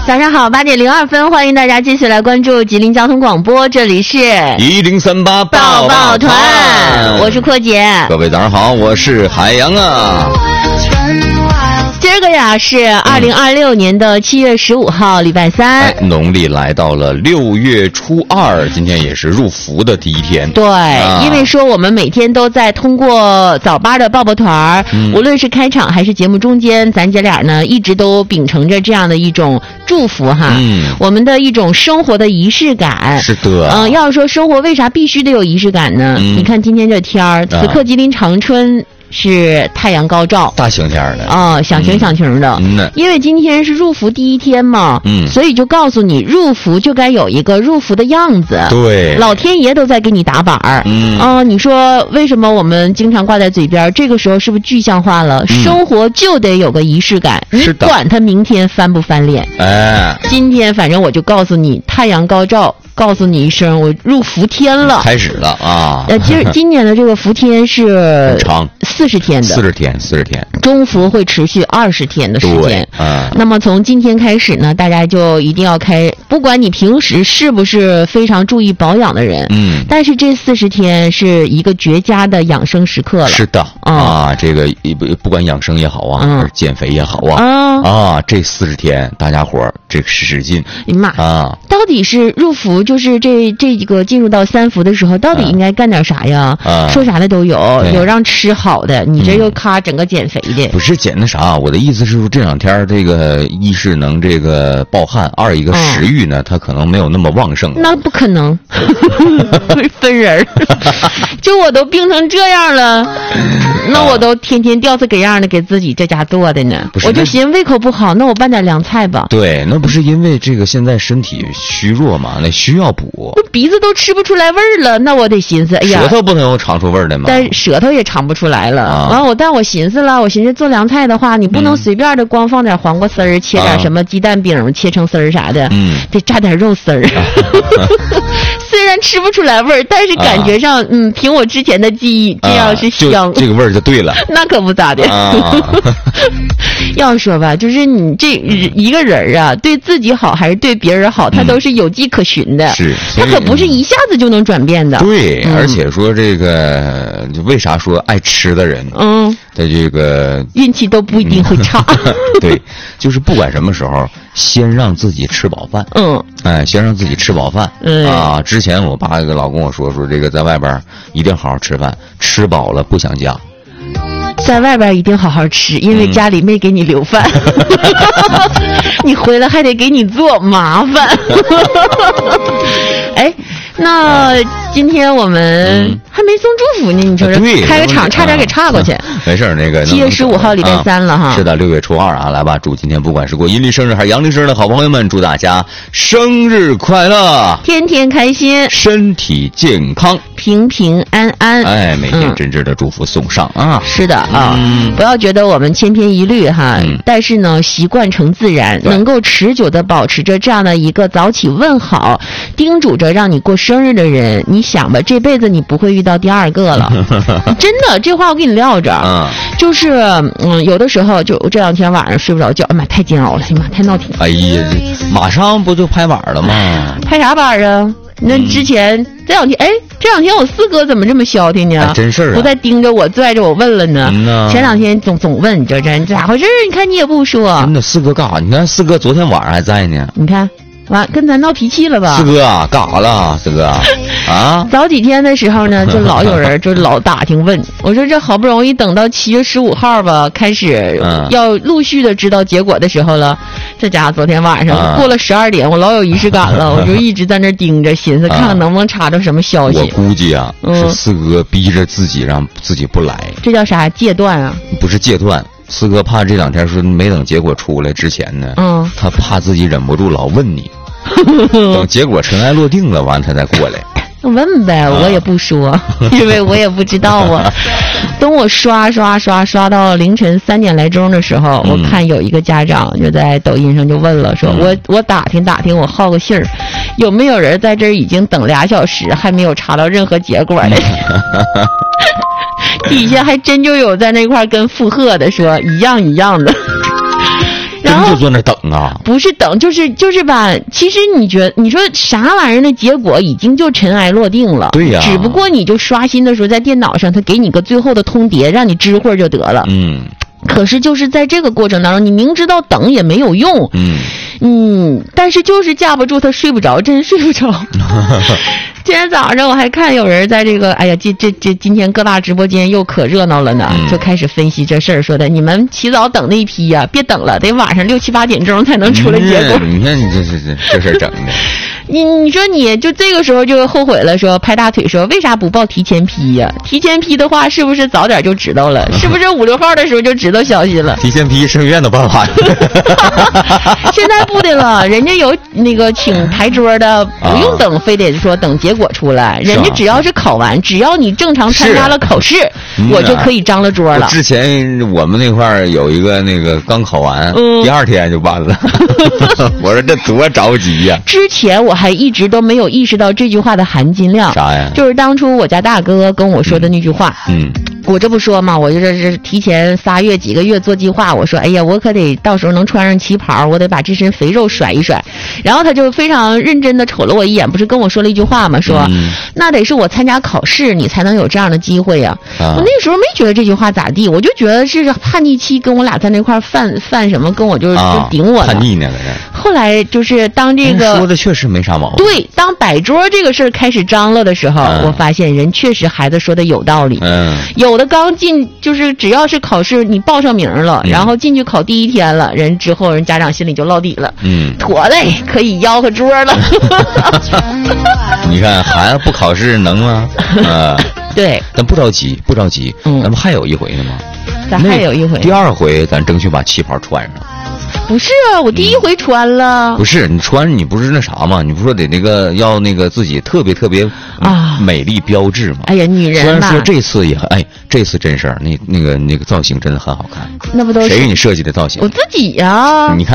早上好，8点02分，欢迎大家继续来关注吉林交通广播，这里是 1038 抱抱团，我是阔姐。 各位早上好，我是海洋啊。 今儿个呀是2026年的7月15号，礼拜三。 农历来到了6月初2，今天也是入伏的第一天。 对，因为说我们每天都在通过早八的抱抱团，无论是开场还是节目中间，咱姐俩呢一直都秉承着这样的一种祝福哈，我们的一种生活的仪式感。 是的， 要是说生活为啥必须得有仪式感呢？你看今天这天儿，此刻吉林长春是太阳高照， 大晴天的啊，响晴响晴的。因为今天是入伏第一天嘛，所以就告诉你，入伏就该有一个入伏的样子。 对， 老天爷都在给你打板儿。你说为什么我们经常挂在嘴边？这个时候是不是具象化了？生活就得有个仪式感，你管他明天翻不翻脸。今天反正我就告诉你，太阳高照。告诉你一声，我入伏天了， 开始了啊！ 今年的这个伏天是长 40天的 ，40天， 中伏会持续20天的时间。那么从今天开始呢，大家就一定要不管你平时是不是非常注意保养的人，但是这40天是一个绝佳的养生时刻了。 是的啊，这个不管养生也好啊，还是减肥也好啊，这40天大家伙这个使劲。 妈啊！到底是入伏？就是这个进入到3伏的时候，到底应该干点啥呀？说啥的都有，有让吃好的，你这又咔整个减肥的。 不是减那啥，我的意思是说这2天这个一是能这个暴汗，二一个食欲呢，它可能没有那么旺盛。 那不可能，分人。就我都病成这样了，那我都天天吊死给样的给自己这家做的呢。我就寻思胃口不好，那我拌点凉菜吧。 对，那不是因为这个现在身体虚弱嘛，那需要补。 我鼻子都吃不出来味儿了，那我得寻思，哎呀， 舌头不能有尝出味儿的吗？ 但舌头也尝不出来了。但我寻思了，我寻思做凉菜的话，你不能随便的光放点黄瓜丝儿，切点什么鸡蛋饼，切成丝儿啥的，得炸点肉丝儿。虽然吃不出来味儿，但是感觉上，凭我之前的记忆，这样是香。 这个味儿就对了。 那可不咋的。要说吧，就是你这一个人啊，对自己好还是对别人好，他都是有迹可循的。 是， 他可不是一下子就能转变的。 对，而且说这个，为啥说爱吃的人，他这个运气都不一定会差。 对，就是不管什么时候，先让自己吃饱饭。先让自己吃饱饭。之前我爸老跟我说这个在外边一定好好吃饭，吃饱了不想家。 在外边一定好好吃，因为家里没给你留饭。你回来还得给你做，麻烦。哎，那今天我们还没送祝福呢，你说这开个场差点给岔过去。 没事，那个7 月15号礼拜3了哈。 是的，6月初2啊，来吧，祝今天不管是过阴历生日还是阳历生日的好朋友们，祝大家生日快乐， 天天开心， 身体健康， 平平安安。 每天真挚的祝福送上啊。 是的啊，不要觉得我们千篇一律哈，但是呢，习惯成自然，能够持久的保持着这样的一个早起问好，叮嘱着让你过生日的人，你想吧，这辈子你不会遇到第2个了。真的，这话我给你撂着。就是有的时候就这2天晚上睡不着觉，哎妈，太煎熬了，哎妈，太闹挺。 哎呀，马上不就拍板了吗？ 拍啥板啊？那之前这2天我4哥怎么这么消停呢？ 真事儿啊， 不再盯着我拽着我问了呢。前2天总问你这咋回事？你看你也不说。 真的，4哥干啥？你看4哥昨天晚上还在呢。 你看，完跟咱闹脾气了吧？ 4哥啊，干啥了？4哥啊？ 早几天的时候呢，就老有人就老打听问，我说这好不容易等到7月15号吧，开始要陆续的知道结果的时候了。这家伙昨天晚上过了12点，我老有仪式感了，我就一直在那盯着，寻思看看能不能查着什么消息。 我估计啊，是4哥逼着自己让自己不来。 这叫啥？戒断啊？ 不是戒断。4哥怕这2天说没等结果出来之前呢，他怕自己忍不住老问你，等结果尘埃落定了，完他再过来。 问呗，我也不说，因为我也不知道啊。等我刷到凌晨3点来钟的时候，我看有一个家长就在抖音上就问了，说我打听，我好个信儿，有没有人在这儿已经等2小时还没有查到任何结果的？底下还真就有在那块跟附和的说一样的。 然后就坐那等啊？ 不是等，就是吧。其实你说啥玩意儿的结果已经就尘埃落定了。 对呀。 只不过你就刷新的时候，在电脑上他给你个最后的通牒，让你知会就得了。可是就是在这个过程当中，你明知道等也没有用。但是就是架不住他睡不着，真睡不着。今天早上我还看有人在这个，哎呀，今天各大直播间又可热闹了呢，就开始分析这事儿，说的你们起早等那一批呀，别等了，得晚上6、7、8点钟才能出来结果。 你看你这事儿整的。 你说你就这个时候就后悔了，说拍大腿说为啥不报提前批呀？提前批的话是不是早点就知道了？是不是5、6号的时候就知道消息了？ 提前批生院的办法。 现在不的了，人家有那个请台桌的，不用等，非得说等结果出来，人家只要是考完，只要你正常参加了考试，我就可以张了桌了。 之前我们那块儿有一个那个刚考完，第2天就办了。我说这多着急呀！ 之前我还一直都没有意识到这句话的含金量。 啥呀？ 就是当初我家大哥跟我说的那句话。我这不说嘛，我就是提前3月几个月做计划。我说，哎呀，我可得到时候能穿上旗袍，我得把这身肥肉甩一甩。然后他就非常认真的瞅了我一眼，不是跟我说了一句话吗？说，那得是我参加考试，你才能有这样的机会呀。我那时候没觉得这句话咋地，我就觉得是叛逆期，跟我俩在那块犯什么，跟我就顶我呢。 叛逆呢， 后来就是当这个说的确实没啥毛病。 对，当摆桌这个事儿开始张罗的时候，我发现人确实孩子说的有道理。有的刚进就是只要是考试你报上名了，然后进去考第1天了，人之后人家长心里就落底了。妥嘞，可以吆喝桌了。 你看孩子不考试能吗？ 对， 但不着急，不着急。咱们还有一回呢吗？ 咱还有一回。 第2回咱争取把旗袍穿上。 不是啊，我第1回穿了。 不是你穿，你不是那啥吗？你不说得那个要那个自己特别美丽标志吗？ 哎呀，女人虽然说这次也这次真事儿，那个造型真的很好看。 那不都是谁给你设计的造型？ 我自己呀。 你看。